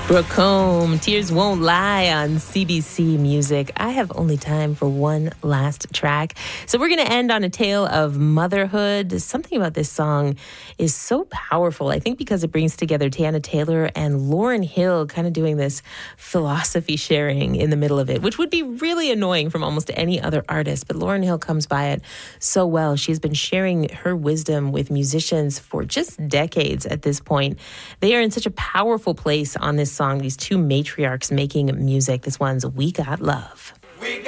Brooke Combe, Tears Won't Lie on CBC Music. I have only time for one last track. So we're going to end on a tale of motherhood. Something about this song is so powerful, I think because it brings together Teyana Taylor and Lauryn Hill kind of doing this philosophy sharing in the middle of it, which would be really annoying from almost any other artist. But Lauryn Hill comes by it so well. She's been sharing her wisdom with musicians for just decades at this point. They are in such a powerful place on this song, these two matriarchs making music. This one's We Got Love.